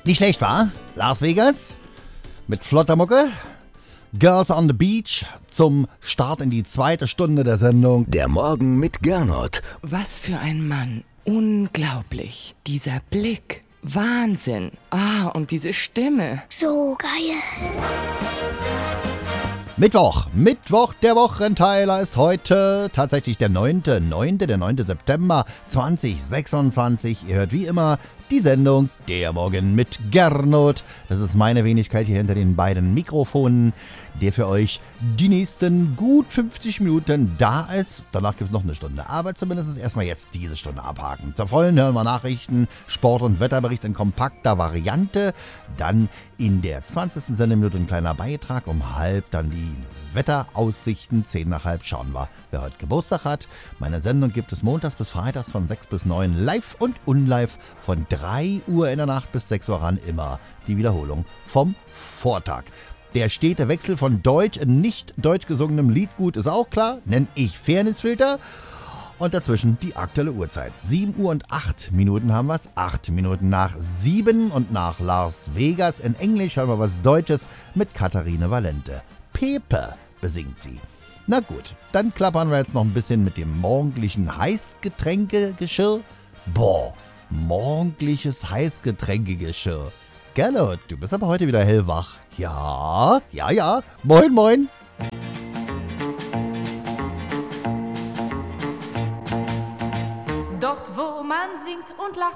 Nicht schlecht, war? Las Vegas mit flotter Mucke. Girls on the Beach zum Start in die zweite Stunde der Sendung. Der Morgen mit Gernot. Was für ein Mann. Unglaublich. Dieser Blick. Wahnsinn. Und diese Stimme. So geil. Mittwoch, der Wochenteiler ist heute tatsächlich der 9. September 2026. Ihr hört wie immer die Sendung Der Morgen mit Gernot. Das ist meine Wenigkeit hier hinter den beiden Mikrofonen, der für euch die nächsten gut 50 Minuten da ist. Danach gibt es noch eine Stunde, aber zumindest erstmal jetzt diese Stunde abhaken. Zur vollen hören wir Nachrichten, Sport- und Wetterbericht in kompakter Variante. Dann in der 20. Sendeminute ein kleiner Beitrag, um 12:30 dann die Wetteraussichten, 10:30 schauen wir, wer heute Geburtstag hat. Meine Sendung gibt es montags bis freitags von 6 bis 9 live und unlive von 3 Uhr in der Nacht bis 6 Uhr ran, immer die Wiederholung vom Vortag. Der stete Wechsel von deutsch in nicht deutsch gesungenem Liedgut ist auch klar, nenne ich Fairnessfilter. Und dazwischen die aktuelle Uhrzeit. 7 Uhr und 8 Minuten haben wir es. 8 Minuten nach 7 und nach Las Vegas in Englisch hören wir was Deutsches mit Katharine Valente. Pepe besingt sie. Na gut, dann klappern wir jetzt noch ein bisschen mit dem morgendlichen Heißgetränkegeschirr. Morgendliches Heißgetränkegeschirr. Gernot, du bist aber heute wieder hellwach. Ja. Moin.